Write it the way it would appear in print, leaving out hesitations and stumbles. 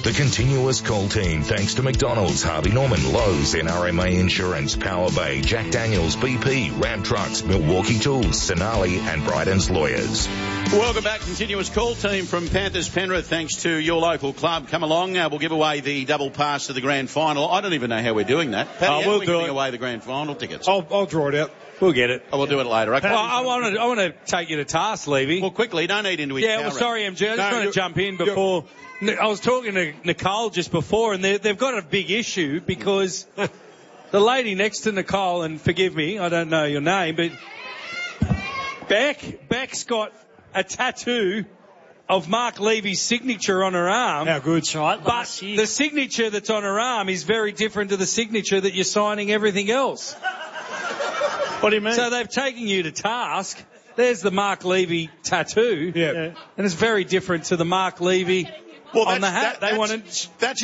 The Continuous Call team, thanks to McDonald's, Harvey Norman, Lowe's, NRMA Insurance, Power Bay, Jack Daniels, BP, Ram Trucks, Milwaukee Tools, Sonali and Bryden's Lawyers. Welcome back, Continuous Call team from Panthers Penrith, thanks to your local club. Come along, we'll give away the double pass to the grand final. I don't even know how we're doing that. Paddy, we'll we do giving it. away the grand final tickets? I'll draw it out. We'll get it. Oh, we'll do it later. Okay. Well, I want to take you to task, Levy. Well, quickly, don't eat into each Yeah, well, sorry, MG. I just want to jump in before. I was talking to Nicole just before, and they've got a big issue because the lady next to Nicole, and forgive me, I don't know your name, but Beck's got a tattoo of Mark Levy's signature on her arm. How good, right? But the signature that's on her arm is very different to the signature that you're signing everything else. What do you mean? So they've taken you to task. There's the Mark Levy tattoo. Yeah. And it's very different to the Mark Levy on the hat. They wanted. That's